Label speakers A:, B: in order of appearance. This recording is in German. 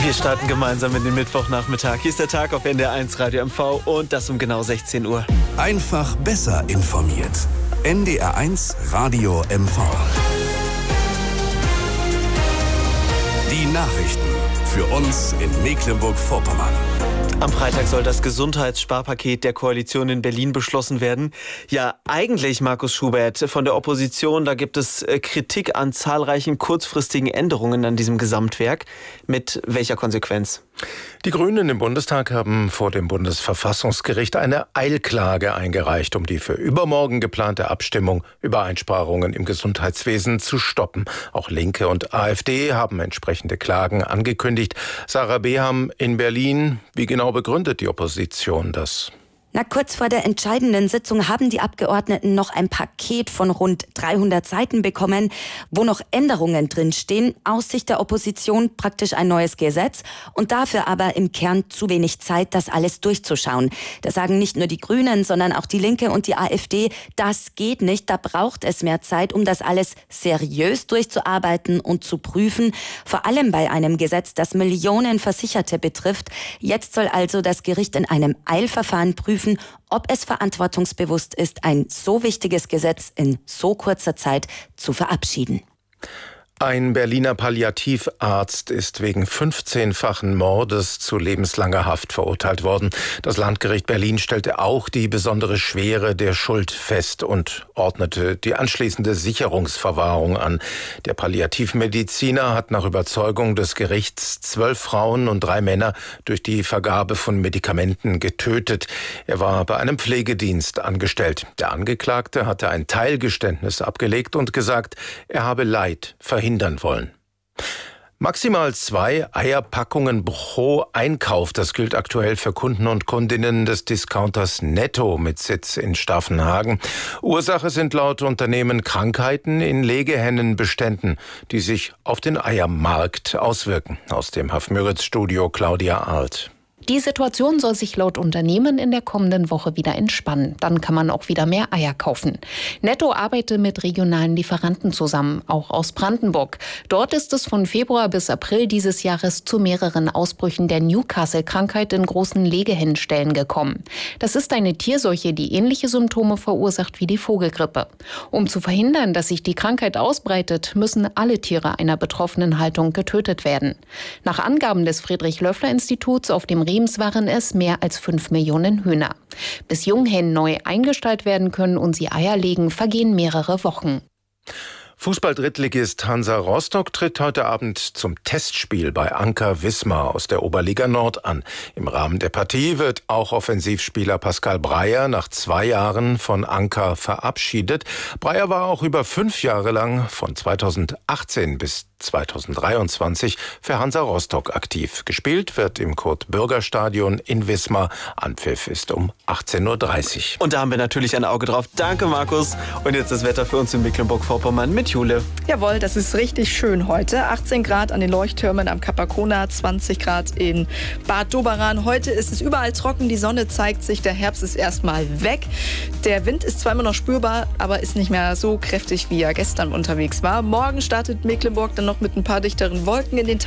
A: Wir starten gemeinsam in den Mittwochnachmittag. Hier ist der Tag auf NDR 1 Radio MV und das um genau 16 Uhr.
B: Einfach besser informiert. NDR 1 Radio MV. Die Nachrichten für uns in Mecklenburg-Vorpommern.
A: Am Freitag soll das Gesundheitssparpaket der Koalition in Berlin beschlossen werden. Ja, eigentlich, Markus Schubert, von der Opposition, da gibt es Kritik an zahlreichen kurzfristigen Änderungen an diesem Gesamtwerk. Mit welcher Konsequenz?
C: Die Grünen im Bundestag haben vor dem Bundesverfassungsgericht eine Eilklage eingereicht, um die für übermorgen geplante Abstimmung über Einsparungen im Gesundheitswesen zu stoppen. Auch Linke und AfD haben entsprechende Klagen angekündigt. Sarah Beham in Berlin, wie genau begründet die Opposition das?
D: Kurz vor der entscheidenden Sitzung haben die Abgeordneten noch ein Paket von rund 300 Seiten bekommen, wo noch Änderungen drinstehen. Aus Sicht der Opposition praktisch ein neues Gesetz und dafür aber im Kern zu wenig Zeit, das alles durchzuschauen. Da sagen nicht nur die Grünen, sondern auch die Linke und die AfD, das geht nicht, da braucht es mehr Zeit, um das alles seriös durchzuarbeiten und zu prüfen. Vor allem bei einem Gesetz, das Millionen Versicherte betrifft. Jetzt soll also das Gericht in einem Eilverfahren prüfen, ob es verantwortungsbewusst ist, ein so wichtiges Gesetz in so kurzer Zeit zu verabschieden.
C: Ein Berliner Palliativarzt ist wegen 15-fachen Mordes zu lebenslanger Haft verurteilt worden. Das Landgericht Berlin stellte auch die besondere Schwere der Schuld fest und ordnete die anschließende Sicherungsverwahrung an. Der Palliativmediziner hat nach Überzeugung des Gerichts 12 Frauen und 3 Männer durch die Vergabe von Medikamenten getötet. Er war bei einem Pflegedienst angestellt. Der Angeklagte hatte ein Teilgeständnis abgelegt und gesagt, er habe Leid verhindern wollen. Maximal 2 Eierpackungen pro Einkauf. Das gilt aktuell für Kunden und Kundinnen des Discounters Netto mit Sitz in Staffenhagen. Ursache sind laut Unternehmen Krankheiten in Legehennenbeständen, die sich auf den Eiermarkt auswirken. Aus dem Haff-Müritz-Studio Claudia Arlt.
E: Die Situation soll sich laut Unternehmen in der kommenden Woche wieder entspannen. Dann kann man auch wieder mehr Eier kaufen. Netto arbeitet mit regionalen Lieferanten zusammen, auch aus Brandenburg. Dort ist es von Februar bis April dieses Jahres zu mehreren Ausbrüchen der Newcastle-Krankheit in großen Legehennenställen gekommen. Das ist eine Tierseuche, die ähnliche Symptome verursacht wie die Vogelgrippe. Um zu verhindern, dass sich die Krankheit ausbreitet, müssen alle Tiere einer betroffenen Haltung getötet werden. Nach Angaben des Friedrich-Löffler-Instituts auf dem Riems waren es mehr als 5 Millionen Hühner. Bis Junghennen neu eingestellt werden können und sie Eier legen, vergehen mehrere Wochen.
C: Fußball-Drittligist Hansa Rostock tritt heute Abend zum Testspiel bei Anker Wismar aus der Oberliga Nord an. Im Rahmen der Partie wird auch Offensivspieler Pascal Breyer nach 2 Jahren von Anker verabschiedet. Breyer war auch über 5 Jahre lang von 2018 bis 2023 für Hansa Rostock aktiv. Gespielt wird im Kurt-Bürger-Stadion in Wismar. Anpfiff ist um 18:30 Uhr.
A: Und da haben wir natürlich ein Auge drauf. Danke, Markus. Und jetzt das Wetter für uns in Mecklenburg-Vorpommern mit Jule.
F: Jawohl, das ist richtig schön heute. 18 Grad an den Leuchttürmen am Capacona, 20 Grad in Bad Doberan. Heute ist es überall trocken, die Sonne zeigt sich, der Herbst ist erstmal weg. Der Wind ist zwar immer noch spürbar, aber ist nicht mehr so kräftig, wie er gestern unterwegs war. Morgen startet Mecklenburg dann noch mit ein paar dichteren Wolken in den